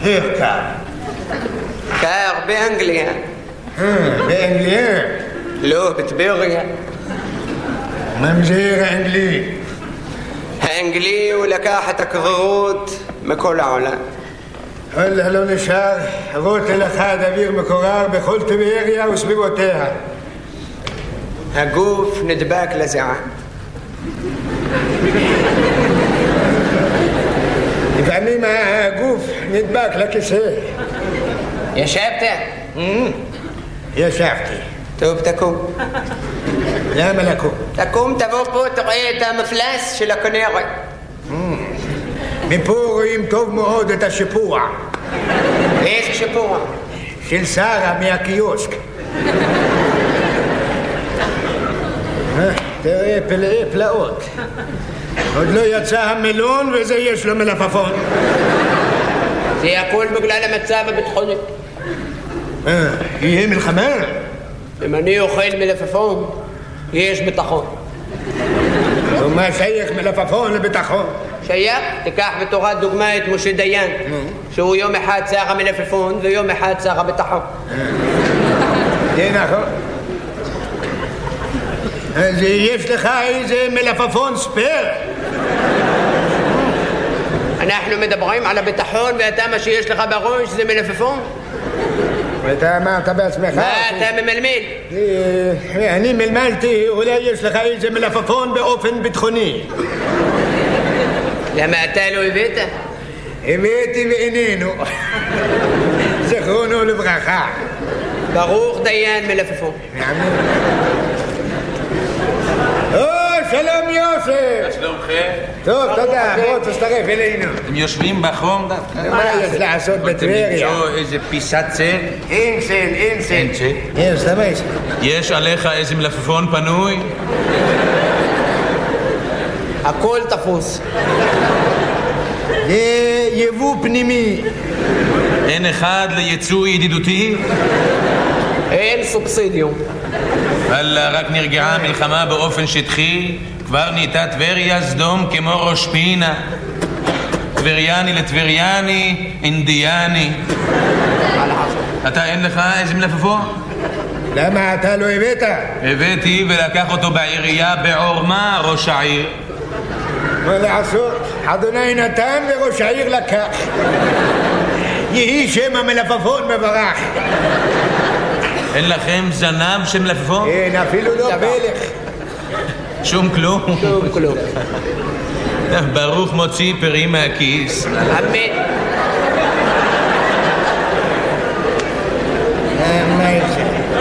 איך קר? קר באנגליה. באנגליה? לא, בטבריה. ממזיר האנגלי. האנגלי הוא לקח את הקררות מכל העולם. וואלה, לא נשאר רוטל אחד אוויר מקורר בכל טבריה וסביבותיה. הגוף נדבק לזיעה. לפעמים הגוף נדבק לכיסא. ישבת? ישבתי. טוב, תקום. למה לקום? תקום, תבוא פה, תראה את המפלס של הכנרת. מפה רואים טוב מאוד את השיפוע. איזה שיפוע? של שרה מהקיוסק. תראה פלאי פלאות. עוד לא יצא המלון וזה יש לו מלפפון. זה הכל בגלל המצב הביטחוני. יהיה מלחמה? אם אני אוכל מלפפון, יש ביטחון. ומה שייך מלפפון לביטחון? שייך? תיקח בתורה דוגמה את משה דיין, שהוא יום אחד שר המלפפון ויום אחד שר הביטחון. זה נכון. אז יש לך איזה מלפפון ספייר? אנחנו מדברים על הביטחון ואתה מה שיש לך בראש זה מלפפון? ואתה אמרת בעצמך? מה אתה ממלמל? אני מלמלתי, אולי יש לך איזה מלפפון באופן ביטחוני. למה אתה לא הבאת? הבאתי ואיננו. זכרונו לברכה. ברוך דיין מלפפון. שלום יוסף. שלומכם? טוב, תודה, בוא תצטרף אלינו. אתם יושבים בחום דווקא? מה יש לעשות בטבריה? אתם למצוא איזה פיסת צל? אין צל, אין צל. אין צל? יש, תמש. יש עליך איזה מלפפון פנוי? הכל תפוס. זה יבוא פנימי. אין אחד ליצוא ידידותי? אין סובסידיום. וואלה, רק נרגעה המלחמה באופן שטחי, כבר נהייתה טבריה סדום כמו ראש פינה. טבריאני לטבריאני, אינדיאני. אתה אין לך איזה מלפפון? למה אתה לא הבאת? הבאתי ולקח אותו בעירייה בעורמה ראש העיר. מה לעשות? אדוני נתן וראש העיר לקח. יהי שם המלפפון מברך. אין לכם זנב של מלפפון? אין, אפילו לא פלך. שום כלום? שום כלום. ברוך מוציא פרי מהכיס. אמן. מה יש?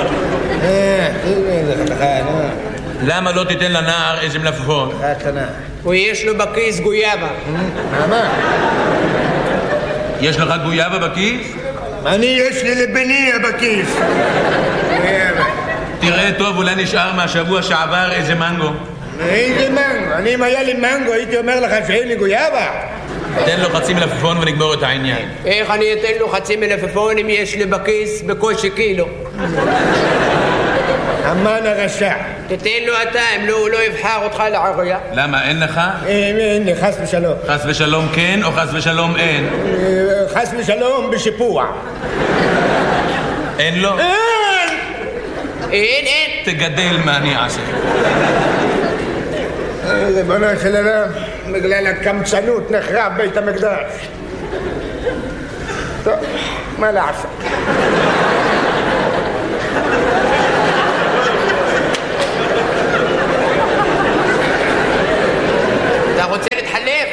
למה לא תיתן לנער איזה מלפפון? הוא יש לו בכיס גויאבה. מה? יש לך גויאבה בכיס? אני יש לי לבניה בכיס. תראה טוב, אולי נשאר מהשבוע שעבר איזה מנגו. איזה מנגו? אני אם היה לי מנגו הייתי אומר לך שאין לי גויאבה. תן לו חצי מלפפון ונגמור את העניין. איך אני אתן לו חצי מלפפון אם יש לי בכיס בקושי קילו? המן הרשע. תתן לו אתה, אם לא, הוא לא יבחר אותך לעירייה. למה, אין לך? אין לי, חס ושלום. חס ושלום כן או חס ושלום אין? חס ושלום בשיפוע. אין לו? אין. תגדל מה אני אעשה. ריבונו של עולם, בגלל הקמצנות נחרב בית המקדש. טוב, מה לעשות? אתה רוצה להתחלף?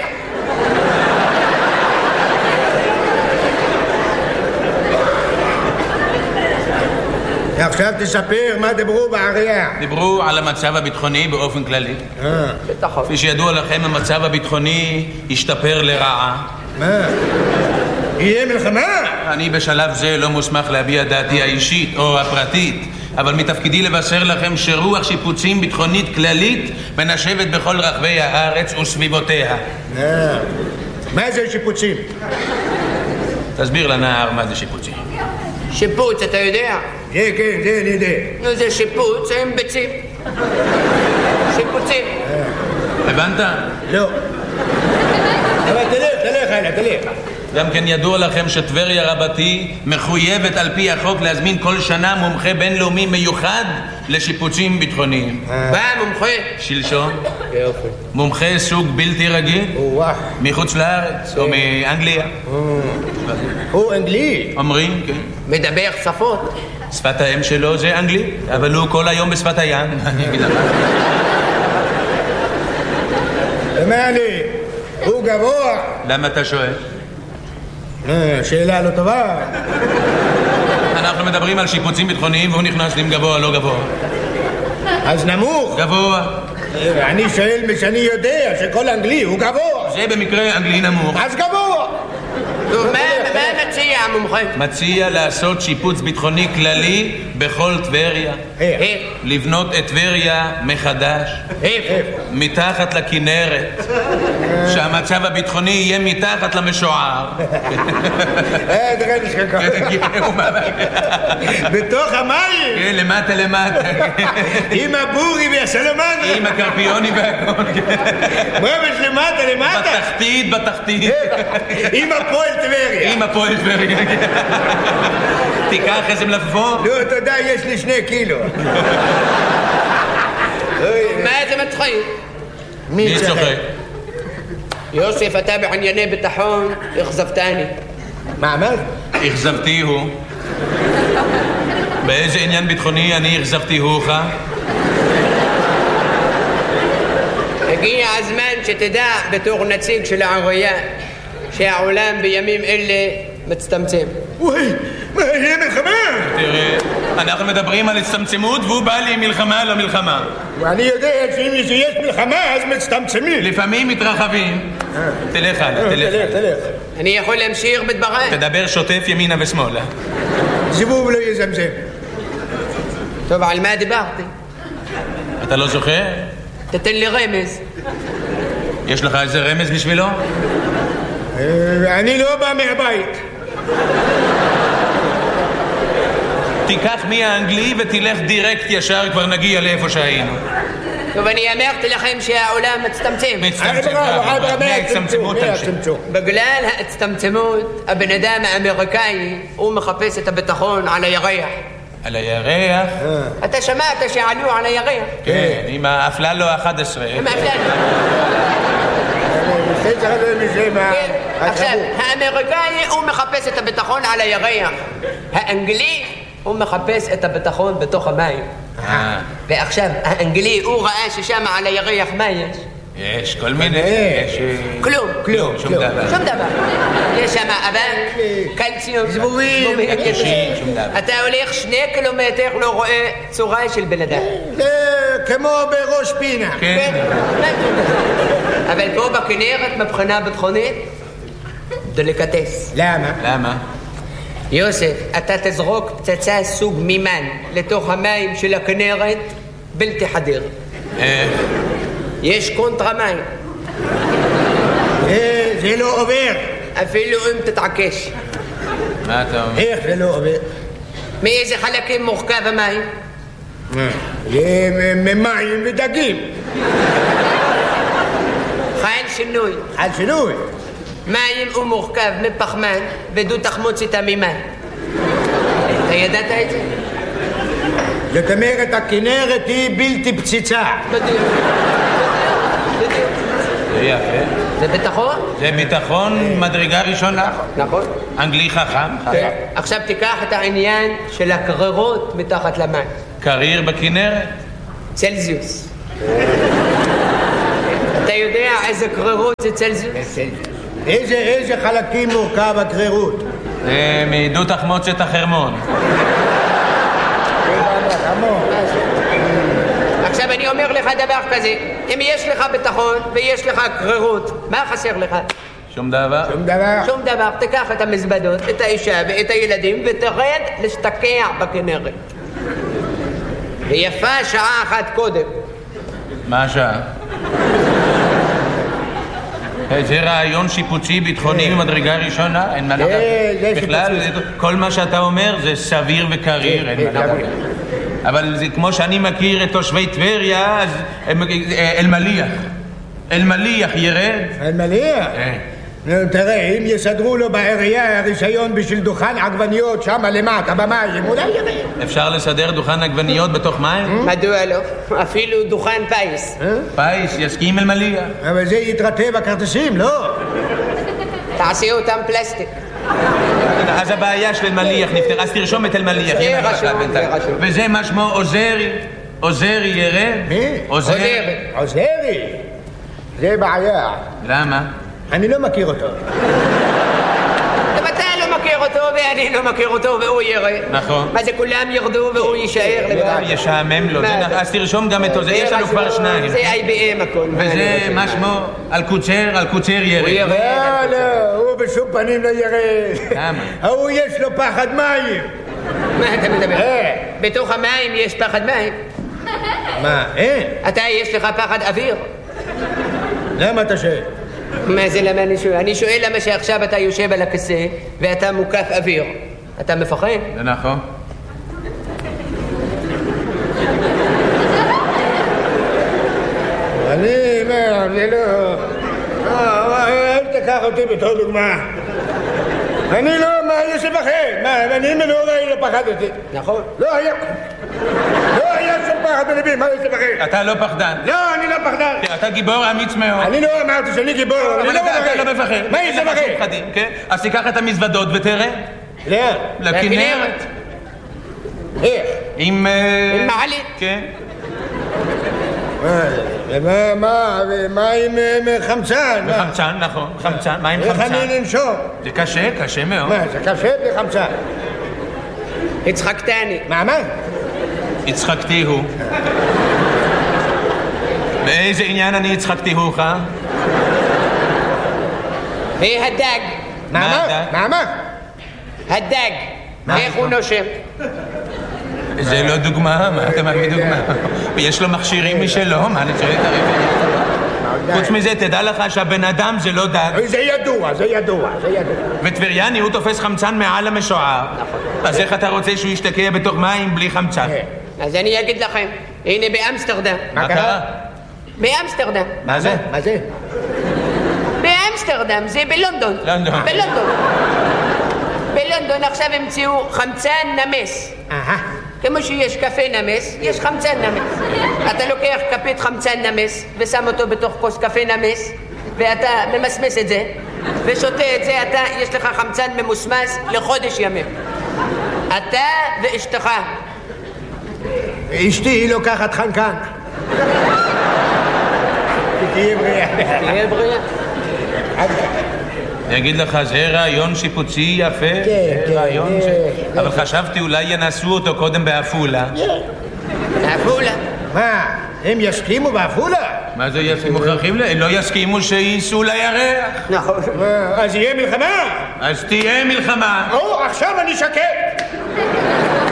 עכשיו תספר מה דיברו בעירייה. דיברו על המצב הביטחוני באופן כללי. כפי שידוע לכם, המצב הביטחוני השתפר לרעה. מה? יהיה מלחמה? אני בשלב זה לא מוסמך להביע דעתי האישית או הפרטית, אבל מתפקידי לבשר לכם שרוח שיפוצים ביטחונית כללית מנשבת בכל רחבי הארץ וסביבותיה. מה זה שיפוצים? תסביר לנער מה זה שיפוצים. שיפוץ, אתה יודע? כן, זה אני יודע. נו, זה שיפוץ עם ביצים. שיפוצים. הבנת? לא. אבל תלך, הלאה, תלך. גם כן ידוע לכם שטבריה רבתי מחויבת על פי החוק להזמין כל שנה מומחה בינלאומי מיוחד לשיפוצים ביטחוניים. מה מומחה? שלשום. יופי. מומחה סוג בלתי רגיל מחוץ לארץ או מאנגליה. הוא אנגלי. אומרים, כן. מדבר שפות. שפת האם שלו זה אנגלית, אבל הוא כל היום בשפת הים. אני אגיד לך. אומר לי, הוא גבוה. למה אתה שואל? שאלה לא טובה. אנחנו מדברים על שיפוצים ביטחוניים והוא נכנס עם גבוה לא גבוה. אז נמוך. גבוה. אני שואל משאני יודע שכל אנגלי הוא גבוה. זה במקרה אנגלי נמוך. אז גבוה. טוב, מה מציע המומחה? מציע לעשות שיפוץ ביטחוני כללי בכל טבריה. איך? לבנות את טבריה מחדש. איפה? מתחת לכנרת. שהמצב הביטחוני יהיה מתחת למשוער. תראה לי שככה. בתוך המים. כן, למטה למטה. עם הבורי והסלמנדרה. עם הקרפיוני והכל. ממש למטה. בתחתית. עם הפועל טבריה. עם הפועל טבריה. תיקח איזה מלפפון. לא, תודה, יש לי 2 קילו. מה זה מצחיק? מי צוחק? יוסף, אתה בענייני ביטחון, אכזבתני. מה אמרת? אכזבתיהו. באיזה עניין ביטחוני אני אכזבתיהוך? הגיע הזמן שתדע בתור נציג של העירייה שהעולם בימים אלה מצטמצם. וואי, מה, יהיה מלחמה? תראה, אנחנו מדברים על הצטמצמות והוא בא לי מלחמה לא מלחמה. ואני יודע שאם יש מלחמה אז מצטמצמים. לפעמים מתרחבים. תלך הלאה, תלך. אני יכול להמשיך בדבריי? תדבר שוטף ימינה ושמאלה. זבוב לא יזמזם. טוב, על מה דיברתי? אתה לא זוכר? תתן לי רמז. יש לך איזה רמז בשבילו? אני לא בא מהבית. תיקח מהאנגלי ותלך דירקט ישר, כבר נגיע לאיפה שהיינו. טוב, אני אמרתי לכם שהעולם מצטמצם. מההצטמצמות תמשיך. בגלל ההצטמצמות, הבן אדם האמריקאי הוא מחפש את הביטחון על הירח. על הירח? אתה שמעת שעלו על הירח? כן, עם האפללו ה-11. עם האפללו. עכשיו, האמריקאי הוא מחפש את הביטחון על הירח. האנגלי הוא מחפש את הביטחון בתוך המים. ועכשיו, האנגלי הוא ראה ששם על הירח מה יש? יש כל מיני, יש... כלום. שום דבר. יש שם אבק, קלציום, זבובים, שום דבר. אתה הולך 2 קילומטר, לא רואה צורה של בן אדם. זה כמו בראש פינה. כן. אבל פה בכנרת, מבחינה ביטחונית, דליקטס. למה? יוסף, אתה תזרוק פצצה סוג מימן לתוך המים של הכנרת בלתי חדיר. יש קונטרה מים. זה לא עובר. אפילו אם תתעקש. מה אתה אומר? איך זה לא עובר? מאיזה חלקים מורכב המים? ממים ודגים. חל שינוי. מים הוא מורכב מפחמן ודו תחמוצת המימן. אתה ידעת את זה? זאת אומרת, הכנרת היא בלתי פציצה. בדיוק. זה יפה. זה ביטחון? זה ביטחון מדרגה ראשונה. נכון. אנגלי חכם. עכשיו תיקח את העניין של הקררות מתחת למים. קריר בכנרת? צלזיוס. אתה יודע איזה קררות זה צלזיוס? איזה חלקים מורכב הקרירות? זה מדו תחמוצת החרמון. עכשיו אני אומר לך דבר כזה, אם יש לך ביטחון ויש לך קרירות, מה חסר לך? שום דבר. שום דבר. תיקח את המזוודות, את האישה ואת הילדים ותרד להשתקע בכנרת. ויפה שעה אחת קודם. מה השעה? זה רעיון שיפוצי ביטחוני ממדרגה ראשונה, אין מה לדעת. בכלל, כל מה שאתה אומר זה סביר וקריר, אין מה לדעת. אבל זה כמו שאני מכיר את תושבי טבריה, אז אלמליח ירד. אלמליח? תראה, אם יסדרו לו בעירייה רישיון בשביל דוכן עגבניות שם למטה במים, אולי יראה. אפשר לסדר דוכן עגבניות בתוך מים? מדוע לא? אפילו דוכן פיס. פיס, יסכים אל מליח. אבל זה יתרטה בכרטיסים, לא? תעשי אותם פלסטיק. אז הבעיה של מליח נפתר, אז תרשום את אלמליח. זה רשום, זה רשום. וזה מה שמו עוזרי. עוזרי ירד? מי? עוזרי. עוזרי? זה בעיה. למה? אני לא מכיר אותו. גם אתה לא מכיר אותו ואני לא מכיר אותו והוא ירד. נכון. מה זה כולם ירדו והוא יישאר לבד? ישעמם לו, אז תרשום גם את זה, יש לנו כבר שניים. זה IBM הכל. וזה מה שמו? אלקוצר ירד. לא, הוא בשום פנים לא ירד. למה? הוא יש לו פחד מים. מה אתה מדבר? בתוך המים יש פחד מים. מה, אין? אתה יש לך פחד אוויר. למה אתה שואל? מה זה למה אני שואל? אני שואל למה שעכשיו אתה יושב על הכיסא ואתה מוקף אוויר. אתה מפחד? זה נכון. אני, זה לא... אל תקח אותי בתור דוגמה. אני לא, מה יש לפחד? מה, אני מנורי לא פחדתי. נכון. לא היה שום פחד בלבי, מה יש לפחד? אתה לא פחדן. לא, אני לא פחדן. אתה גיבור אמיץ מאוד. אני לא אמרתי שאני גיבור, אני לא מפחד. אתה לא מפחד. מה יש לפחד? כן? אז תיקח את המזוודות ותראה. לאן? לכנרת. איך? עם מעלית. כן. מה עם חמצן? חמצן, נכון. חמצן, מה עם איך חמצן? אני לנשום? זה קשה מאוד. מה, זה קשה בלי חמצן? הצחקתני. מה? הצחקתי הוא. באיזה עניין אני הצחקתי הוך? הדג. מה? הדג. איך הוא נושם? זה לא דוגמה, מה אתה מביא דוגמה? יש לו מכשירים משלו, מה אני צריך את הרפאים? חוץ מזה, תדע לך שהבן אדם זה לא דג. זה ידוע. וטבריאני הוא תופס חמצן מעל המשוער. אז איך אתה רוצה שהוא ישתקע בתוך מים בלי חמצן? אז אני אגיד לכם, הנה באמסטרדם. מה קרה? באמסטרדם. מה זה? מה זה? באמסטרדם, זה בלונדון. בלונדון עכשיו המציאו חמצן נמס. כמו שיש קפה נמס, יש חמצן נמס. אתה לוקח כפית חמצן נמס ושם אותו בתוך כוס קפה נמס ואתה ממסמס את זה ושותה את זה, יש לך חמצן ממוסמס לחודש ימים. אתה ואשתך. אשתי היא לוקחת חנקן. תהיה בריאה. אני אגיד לך, זה רעיון שיפוצי יפה. כן. אבל חשבתי אולי ינסו אותו קודם בעפולה. בעפולה? מה, הם יסכימו בעפולה? מה זה יסכימו? לא יסכימו שייסעו לירח. נכון. אז יהיה מלחמה? אז תהיה מלחמה. עכשיו אני שקט.